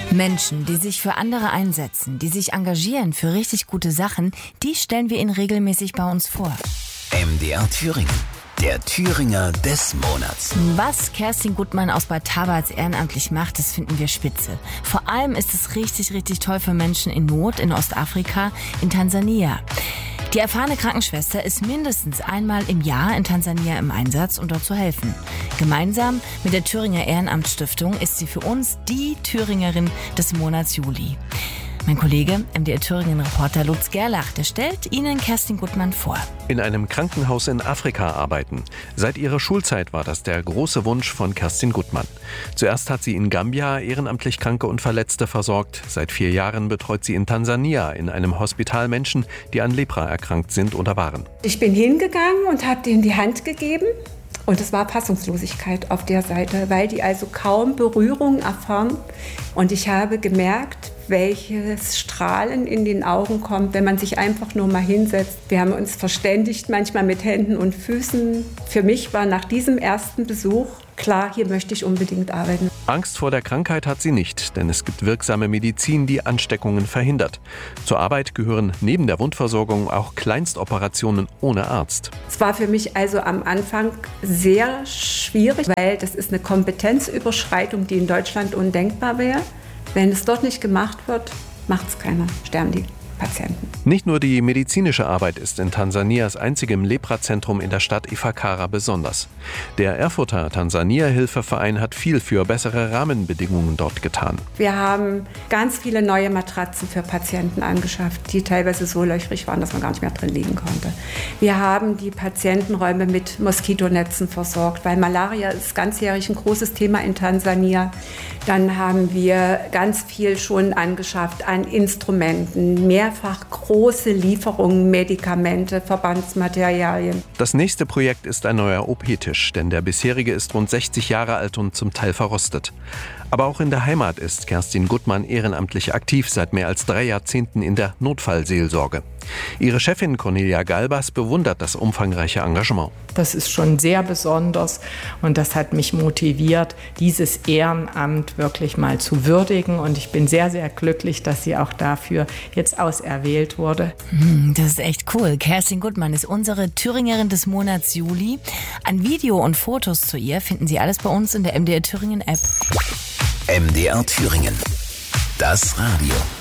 Menschen, die sich für andere einsetzen, die sich engagieren für richtig gute Sachen, die stellen wir Ihnen regelmäßig bei uns vor. MDR Thüringen, der Thüringer des Monats. Was Kerstin Gutmann aus Bad Tabarz ehrenamtlich macht, das finden wir spitze. Vor allem ist es richtig, richtig toll für Menschen in Not in Ostafrika, in Tansania. Die erfahrene Krankenschwester ist mindestens einmal im Jahr in Tansania im Einsatz, um dort zu helfen. Gemeinsam mit der Thüringer Ehrenamtsstiftung ist sie für uns die Thüringerin des Monats Juli. Mein Kollege, MDR Thüringen-Reporter Lutz Gerlach, der stellt Ihnen Kerstin Gutmann vor. In einem Krankenhaus in Afrika arbeiten. Seit ihrer Schulzeit war das der große Wunsch von Kerstin Gutmann. Zuerst hat sie in Gambia ehrenamtlich Kranke und Verletzte versorgt. Seit 4 Jahren betreut sie in Tansania in einem Hospital Menschen, die an Lepra erkrankt sind oder waren. Ich bin hingegangen und habe denen die Hand gegeben. Und es war Fassungslosigkeit auf der Seite, weil die also kaum Berührung erfahren. Und ich habe gemerkt, welches Strahlen in den Augen kommt, wenn man sich einfach nur mal hinsetzt. Wir haben uns verständigt, manchmal mit Händen und Füßen. Für mich war nach diesem ersten Besuch klar, hier möchte ich unbedingt arbeiten. Angst vor der Krankheit hat sie nicht, denn es gibt wirksame Medizin, die Ansteckungen verhindert. Zur Arbeit gehören neben der Wundversorgung auch Kleinstoperationen ohne Arzt. Es war für mich also am Anfang sehr schwierig, weil das ist eine Kompetenzüberschreitung, die in Deutschland undenkbar wäre. Wenn es dort nicht gemacht wird, macht es keiner, sterben die Patienten. Nicht nur die medizinische Arbeit ist in Tansanias einzigem Lepra-Zentrum in der Stadt Ifakara besonders. Der Erfurter Tansania-Hilfeverein hat viel für bessere Rahmenbedingungen dort getan. Wir haben ganz viele neue Matratzen für Patienten angeschafft, die teilweise so löchrig waren, dass man gar nicht mehr drin liegen konnte. Wir haben die Patientenräume mit Moskitonetzen versorgt, weil Malaria ist ganzjährig ein großes Thema in Tansania. Dann haben wir ganz viel schon angeschafft an Instrumenten, mehrfach große Lieferungen, Medikamente, Verbandsmaterialien. Das nächste Projekt ist ein neuer OP-Tisch, denn der bisherige ist rund 60 Jahre alt und zum Teil verrostet. Aber auch in der Heimat ist Kerstin Gutmann ehrenamtlich aktiv, seit mehr als 3 Jahrzehnten in der Notfallseelsorge. Ihre Chefin Cornelia Galbas bewundert das umfangreiche Engagement. Das ist schon sehr besonders und das hat mich motiviert, dieses Ehrenamt wirklich mal zu würdigen. Und ich bin sehr, sehr glücklich, dass sie auch dafür jetzt auserwählt wurde. Das ist echt cool. Kerstin Gutmann ist unsere Thüringerin des Monats Juli. Ein Video und Fotos zu ihr finden Sie alles bei uns in der MDR Thüringen App. MDR Thüringen, das Radio.